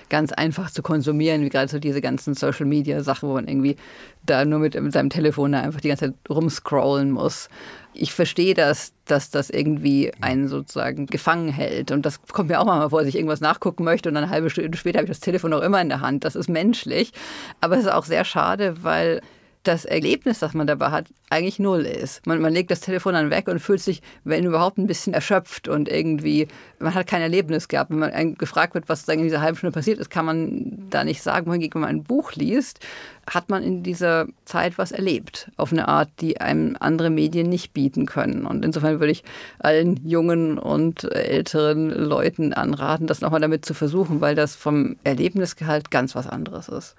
ganz einfach zu konsumieren, wie gerade so diese ganzen Social-Media-Sachen, wo man irgendwie da nur mit seinem Telefon da einfach die ganze Zeit rumscrollen muss. Ich verstehe dass das irgendwie einen sozusagen gefangen hält. Und das kommt mir auch mal vor, dass ich irgendwas nachgucken möchte und dann eine halbe Stunde später habe ich das Telefon noch immer in der Hand. Das ist menschlich. Aber es ist auch sehr schade, weil das Erlebnis, das man dabei hat, eigentlich null ist. Man legt das Telefon dann weg und fühlt sich, wenn überhaupt, ein bisschen erschöpft und irgendwie, man hat kein Erlebnis gehabt. Wenn man gefragt wird, was in dieser halben Stunde passiert ist, kann man da nicht sagen. Wohingegen, wenn man ein Buch liest, hat man in dieser Zeit was erlebt. Auf eine Art, die einem andere Medien nicht bieten können. Und insofern würde ich allen jungen und älteren Leuten anraten, das nochmal damit zu versuchen, weil das vom Erlebnisgehalt ganz was anderes ist.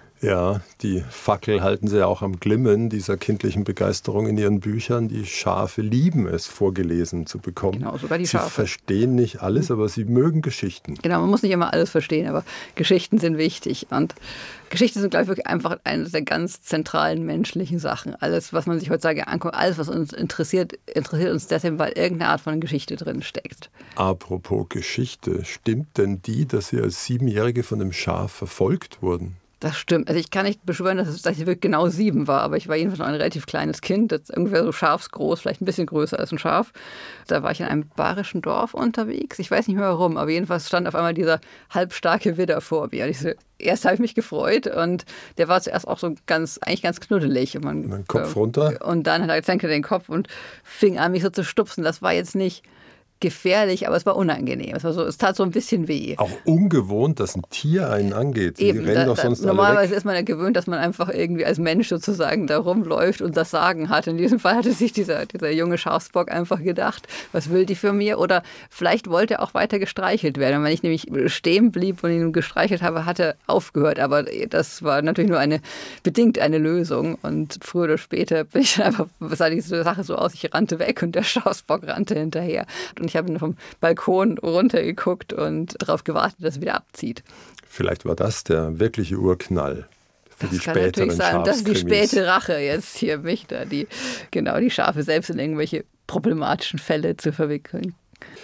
Ja, die Fackel halten sie ja auch am Glimmen dieser kindlichen Begeisterung in ihren Büchern. Die Schafe lieben es, vorgelesen zu bekommen. Genau, sogar die Schafe. Sie verstehen nicht alles, aber sie mögen Geschichten. Genau, man muss nicht immer alles verstehen, aber Geschichten sind wichtig. Und Geschichten sind, glaube ich, wirklich einfach eine der ganz zentralen menschlichen Sachen. Alles, was man sich heutzutage anguckt, alles, was uns interessiert uns deshalb, weil irgendeine Art von Geschichte drin steckt. Apropos Geschichte, stimmt denn dass Sie als 7-Jährige von einem Schaf verfolgt wurden? Das stimmt. Also ich kann nicht beschwören, dass ich wirklich genau 7 war, aber ich war jedenfalls noch ein relativ kleines Kind, das ungefähr so schafsgroß, vielleicht ein bisschen größer als ein Schaf. Da war ich in einem bayerischen Dorf unterwegs. Ich weiß nicht mehr warum, aber jedenfalls stand auf einmal dieser halbstarke Widder vor mir. Erst habe ich mich gefreut und der war zuerst auch so eigentlich ganz knuddelig. Und mein Kopf runter? Und dann hat er gezeigt den Kopf und fing an, mich so zu stupsen. Das war jetzt nicht gefährlich, aber es war unangenehm. Es tat so ein bisschen weh. Auch ungewohnt, dass ein Tier einen angeht. Die rennen doch sonst normalerweise alle weg. ist man ja gewöhnt, dass man einfach irgendwie als Mensch sozusagen da rumläuft und das Sagen hat. In diesem Fall hatte sich dieser junge Schafsbock einfach gedacht, was will die für mir? Oder vielleicht wollte er auch weiter gestreichelt werden. Und wenn ich nämlich stehen blieb und ihn gestreichelt habe, hat er aufgehört. Aber das war natürlich nur bedingt eine Lösung. Und früher oder später sah diese Sache so aus, ich rannte weg und der Schafsbock rannte hinterher. Und ich habe vom Balkon runtergeguckt und darauf gewartet, dass er wieder abzieht. Vielleicht war das der wirkliche Urknall für die späteren Schafskrimis. Das kann natürlich sein, das ist die späte Rache jetzt hier, mich da die Schafe selbst in irgendwelche problematischen Fälle zu verwickeln.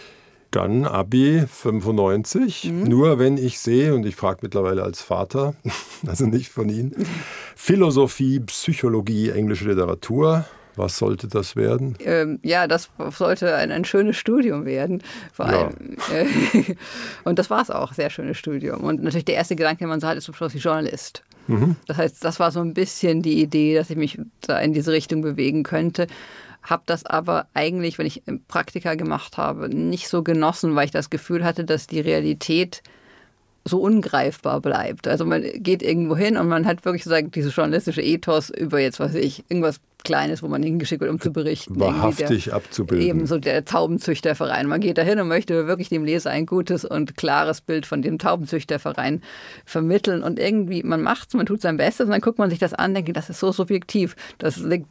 Dann Abi 95, nur wenn ich sehe, und ich frage mittlerweile als Vater, also nicht von Ihnen, Philosophie, Psychologie, englische Literatur. Was sollte das werden? Das sollte ein schönes Studium werden. Vor allem. Und das war es auch, sehr schönes Studium. Und natürlich der erste Gedanke, den man so hat, ist zum Schluss Journalist. Das heißt, das war so ein bisschen die Idee, dass ich mich da in diese Richtung bewegen könnte. Habe das aber eigentlich, wenn ich Praktika gemacht habe, nicht so genossen, weil ich das Gefühl hatte, dass die Realität so ungreifbar bleibt. Also man geht irgendwo hin und man hat wirklich sozusagen dieses journalistische Ethos über irgendwas Kleines, wo man hingeschickt wird, um zu berichten. Wahrhaftig abzubilden. Ebenso der Taubenzüchterverein. Man geht da hin und möchte wirklich dem Leser ein gutes und klares Bild von dem Taubenzüchterverein vermitteln. Und irgendwie, man macht's, man tut sein Bestes und dann guckt man sich das an und denkt, das ist so subjektiv. Das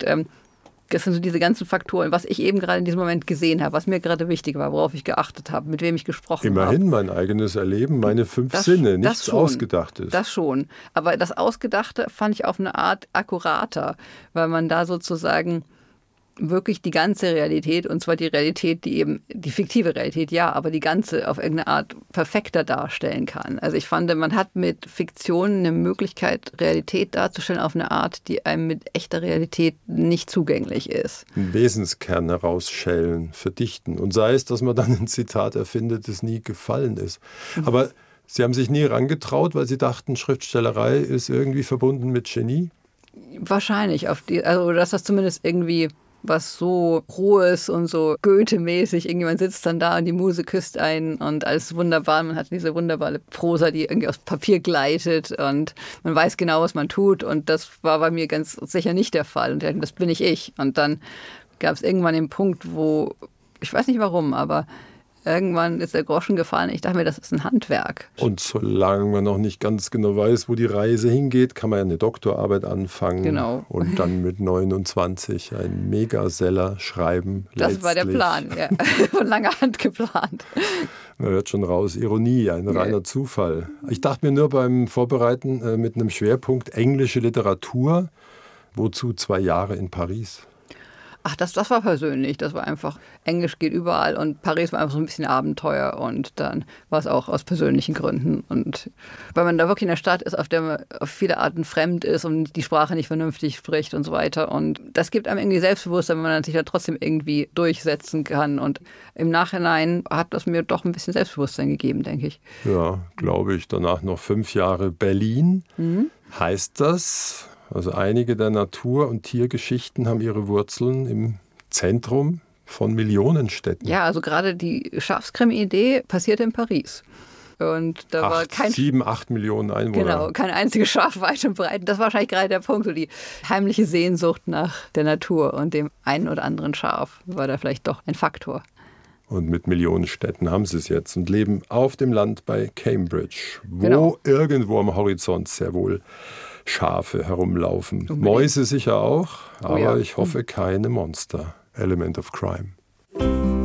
sind so diese ganzen Faktoren, was ich eben gerade in diesem Moment gesehen habe, was mir gerade wichtig war, worauf ich geachtet habe, mit wem ich gesprochen habe. Immerhin mein eigenes Erleben, meine 5 Sinne, nichts Ausgedachtes. Das schon. Aber das Ausgedachte fand ich auf eine Art akkurater, weil man da sozusagen wirklich die ganze Realität, und zwar die Realität, die fiktive Realität, ja, aber die ganze auf irgendeine Art perfekter darstellen kann. Also ich fand, man hat mit Fiktion eine Möglichkeit, Realität darzustellen auf eine Art, die einem mit echter Realität nicht zugänglich ist. Einen Wesenskern herausschälen, verdichten. Und sei es, dass man dann ein Zitat erfindet, das nie gefallen ist. Aber Sie haben sich nie herangetraut, weil Sie dachten, Schriftstellerei ist irgendwie verbunden mit Genie? Wahrscheinlich. Also dass das zumindest irgendwie was so Rohes und so Goethe-mäßig. Irgendjemand sitzt dann da und die Muse küsst einen und alles wunderbar. Man hat diese wunderbare Prosa, die irgendwie aus Papier gleitet und man weiß genau, was man tut. Und das war bei mir ganz sicher nicht der Fall. Und das bin nicht ich. Und dann gab es irgendwann den Punkt, wo, ich weiß nicht warum, aber irgendwann ist der Groschen gefallen. Ich dachte mir, das ist ein Handwerk. Und solange man noch nicht ganz genau weiß, wo die Reise hingeht, kann man ja eine Doktorarbeit anfangen. Genau. Und dann mit 29 einen Megaseller schreiben. Das war der Plan, ja. Von langer Hand geplant. Man hört schon raus, Ironie, ein reiner Zufall. Ich dachte mir nur beim Vorbereiten mit einem Schwerpunkt englische Literatur, wozu 2 Jahre in Paris? Ach, das war persönlich. Das war einfach, Englisch geht überall und Paris war einfach so ein bisschen Abenteuer und dann war es auch aus persönlichen Gründen. Und weil man da wirklich in einer Stadt ist, auf der man auf viele Arten fremd ist und die Sprache nicht vernünftig spricht und so weiter. Und das gibt einem irgendwie Selbstbewusstsein, wenn man sich da trotzdem irgendwie durchsetzen kann. Und im Nachhinein hat das mir doch ein bisschen Selbstbewusstsein gegeben, denke ich. Ja, glaube ich. Danach noch 5 Jahre Berlin. Heißt das... Also einige der Natur- und Tiergeschichten haben ihre Wurzeln im Zentrum von Millionenstädten. Ja, also gerade die Schafskrimi-Idee passierte in Paris. Und da war 7, 8 Millionen Einwohner. Genau, kein einziges Schaf weit und breit. Das war wahrscheinlich gerade der Punkt, so die heimliche Sehnsucht nach der Natur und dem einen oder anderen Schaf war da vielleicht doch ein Faktor. Und mit Millionenstädten haben sie es jetzt und leben auf dem Land bei Cambridge, wo Genau. irgendwo am Horizont sehr wohl Schafe herumlaufen. Mäuse sicher auch, aber ich hoffe keine Monster. Element of Crime.